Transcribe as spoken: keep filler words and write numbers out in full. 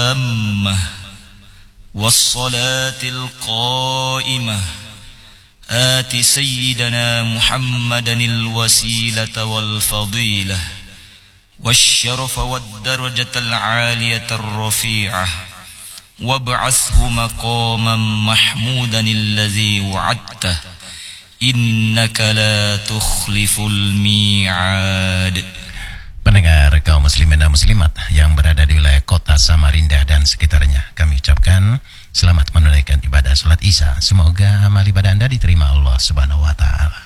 التامة والصلاة القائمة آت سيدنا محمدا الوسيلة والفضيلة والشرف والدرجة العالية الرفيعة وابعثه مقاما محمودا الذي وعدته إنك لا تخلف الميعاد. Pendengar kaum muslimin dan muslimat yang berada di wilayah kota Samarinda dan sekitarnya, kami ucapkan selamat menunaikan ibadah salat Isya. Semoga amal ibadah Anda diterima Allah Subhanahu wa taala.